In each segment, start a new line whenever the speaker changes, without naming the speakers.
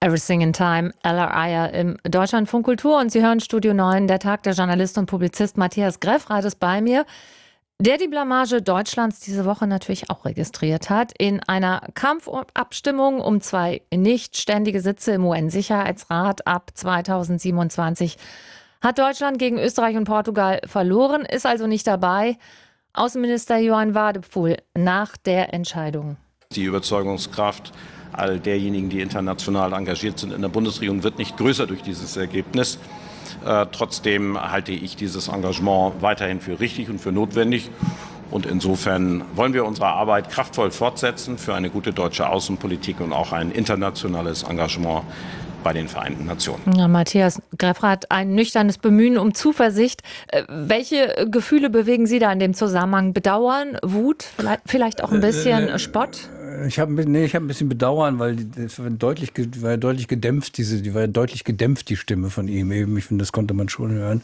Everything in Time, Ella Eyre im Deutschlandfunk Kultur. Und Sie hören Studio 9, der Tag. Der Journalist und Publizist Matthias Greffrath ist bei mir, der die Blamage Deutschlands diese Woche natürlich auch registriert hat. In einer Kampfabstimmung um 2 nichtständige Sitze im UN-Sicherheitsrat ab 2027 hat Deutschland gegen Österreich und Portugal verloren, ist also nicht dabei. Außenminister Johann Wadephul nach der Entscheidung.
Die Überzeugungskraft all derjenigen, die international engagiert sind in der Bundesregierung, wird nicht größer durch dieses Ergebnis. Trotzdem halte ich dieses Engagement weiterhin für richtig und für notwendig. Und insofern wollen wir unsere Arbeit kraftvoll fortsetzen für eine gute deutsche Außenpolitik und auch ein internationales Engagement bei den Vereinten Nationen.
Ja, Matthias Greffrath, ein nüchternes Bemühen um Zuversicht. Welche Gefühle bewegen Sie da in dem Zusammenhang? Bedauern, Wut, vielleicht auch ein bisschen Spott?
Ich habe ein bisschen Bedauern, weil das war deutlich gedämpft, die war deutlich gedämpft, die Stimme von ihm eben. Ich finde, das konnte man schon hören.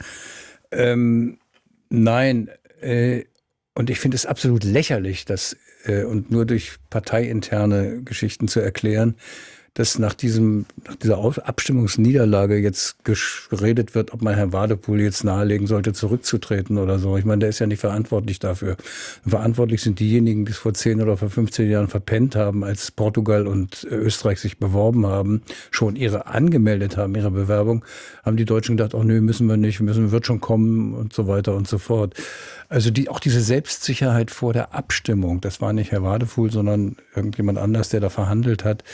Und ich finde es absolut lächerlich, das und nur durch parteiinterne Geschichten zu erklären, dass nach dieser Abstimmungsniederlage jetzt geredet wird, ob man Herrn Wadephul jetzt nahelegen sollte, zurückzutreten oder so. Ich meine, der ist ja nicht verantwortlich dafür. Verantwortlich sind diejenigen, die es vor 10 oder vor 15 Jahren verpennt haben, als Portugal und Österreich sich beworben haben, schon angemeldet haben, ihre Bewerbung, haben die Deutschen gedacht, nö, müssen wir nicht, wird schon kommen und so weiter und so fort. Also auch diese Selbstsicherheit vor der Abstimmung, das war nicht Herr Wadephul, sondern irgendjemand anders, der da verhandelt hat,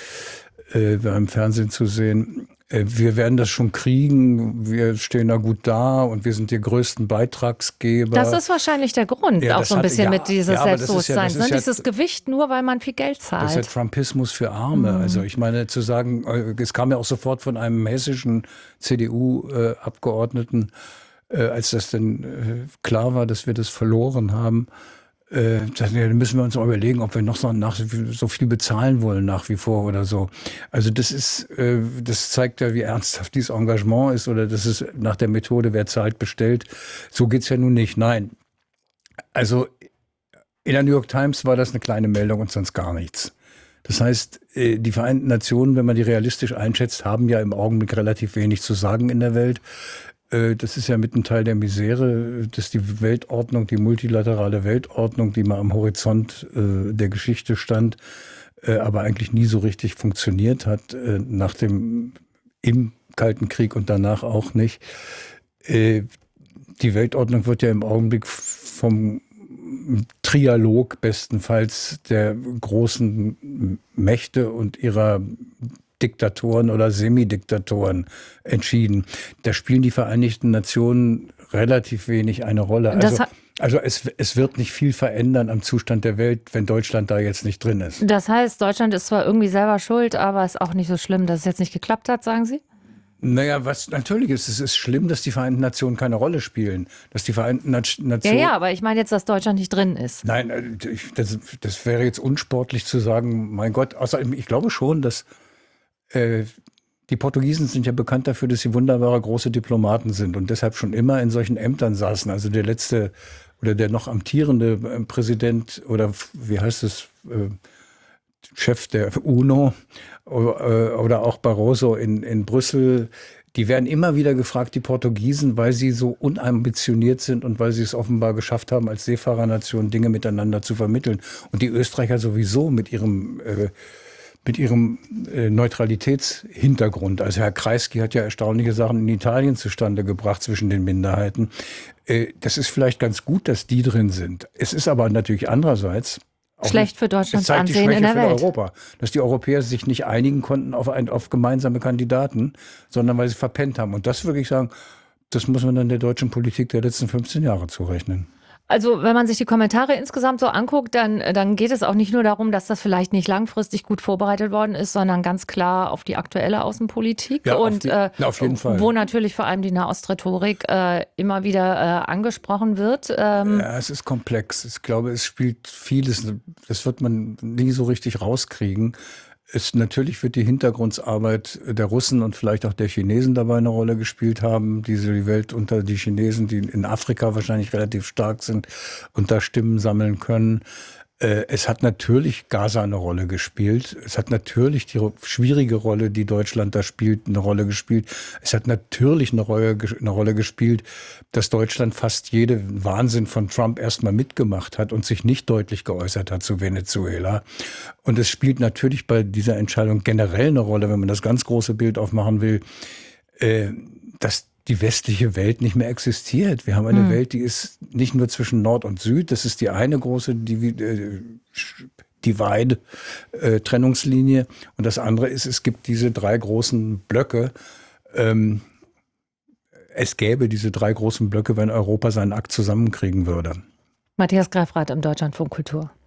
im Fernsehen zu sehen. Wir werden das schon kriegen, wir stehen da gut da und wir sind die größten Beitragsgeber.
Das ist wahrscheinlich der Grund, auch so ein bisschen mit dieses Selbstbewusstseins. Dieses Gewicht nur, weil man viel Geld zahlt.
Das ist ja Trumpismus für Arme. Also ich meine zu sagen, es kam ja auch sofort von einem hessischen CDU-Abgeordneten, als das dann klar war, dass wir das verloren haben, dann müssen wir uns auch überlegen, ob wir noch so viel bezahlen wollen nach wie vor oder so. Also das zeigt ja, wie ernsthaft dieses Engagement ist, oder das ist nach der Methode, wer zahlt, bestellt. So geht's ja nun nicht. Nein. Also in der New York Times war das eine kleine Meldung und sonst gar nichts. Das heißt, die Vereinten Nationen, wenn man die realistisch einschätzt, haben ja im Augenblick relativ wenig zu sagen in der Welt. Das ist ja mit ein Teil der Misere, dass die Weltordnung, die multilaterale Weltordnung, die mal am Horizont der Geschichte stand, aber eigentlich nie so richtig funktioniert hat, im Kalten Krieg und danach auch nicht. Die Weltordnung wird ja im Augenblick vom Trialog bestenfalls der großen Mächte und ihrer Diktatoren oder Semidiktatoren entschieden. Da spielen die Vereinigten Nationen relativ wenig eine Rolle. Also es wird nicht viel verändern am Zustand der Welt, wenn Deutschland da jetzt nicht drin ist.
Das heißt, Deutschland ist zwar irgendwie selber schuld, aber es ist auch nicht so schlimm, dass es jetzt nicht geklappt hat, sagen Sie?
Naja, was natürlich ist, es ist schlimm, dass die Vereinten Nationen keine Rolle spielen. Dass die Vereinten Nationen...
Ja, aber ich meine jetzt, dass Deutschland nicht drin ist.
Nein, das wäre jetzt unsportlich zu sagen, mein Gott. Außerdem, ich glaube schon, dass die Portugiesen sind ja bekannt dafür, dass sie wunderbare große Diplomaten sind und deshalb schon immer in solchen Ämtern saßen. Also der letzte oder der noch amtierende Präsident oder wie heißt es, Chef der UNO oder auch Barroso in Brüssel, die werden immer wieder gefragt, die Portugiesen, weil sie so unambitioniert sind und weil sie es offenbar geschafft haben, als Seefahrernation Dinge miteinander zu vermitteln. Und die Österreicher sowieso mit ihrem Neutralitätshintergrund. Also Herr Kreisky hat ja erstaunliche Sachen in Italien zustande gebracht zwischen den Minderheiten. Das ist vielleicht ganz gut, dass die drin sind. Es ist aber natürlich andererseits
schlecht für Deutschlands Ansehen in der Welt.
Europa, dass die Europäer sich nicht einigen konnten auf gemeinsame Kandidaten, sondern weil sie verpennt haben. Und das würde ich sagen, das muss man dann der deutschen Politik der letzten 15 Jahre zurechnen.
Also wenn man sich die Kommentare insgesamt so anguckt, dann geht es auch nicht nur darum, dass das vielleicht nicht langfristig gut vorbereitet worden ist, sondern ganz klar auf die aktuelle Außenpolitik.
Ja,
und
auf jeden Fall.
Wo natürlich vor allem die Nahostrhetorik immer wieder angesprochen wird.
Ja, es ist komplex. Ich glaube, es spielt vieles. Das wird man nie so richtig rauskriegen. Natürlich wird die Hintergrundarbeit der Russen und vielleicht auch der Chinesen dabei eine Rolle gespielt haben, die Welt unter die Chinesen, die in Afrika wahrscheinlich relativ stark sind und da Stimmen sammeln können. Es hat natürlich Gaza eine Rolle gespielt. Es hat natürlich die schwierige Rolle, die Deutschland da spielt, eine Rolle gespielt. Es hat natürlich eine Rolle gespielt, dass Deutschland fast jeden Wahnsinn von Trump erstmal mitgemacht hat und sich nicht deutlich geäußert hat zu Venezuela. Und es spielt natürlich bei dieser Entscheidung generell eine Rolle, wenn man das ganz große Bild aufmachen will, dass die westliche Welt nicht mehr existiert. Wir haben eine Welt, die ist nicht nur zwischen Nord und Süd, das ist die eine große Divide, Trennungslinie. Und das andere ist, es gibt diese 3 großen Blöcke. Es gäbe diese 3 großen Blöcke, wenn Europa seinen Akt zusammenkriegen würde.
Matthias Greffrath im Deutschlandfunk Kultur.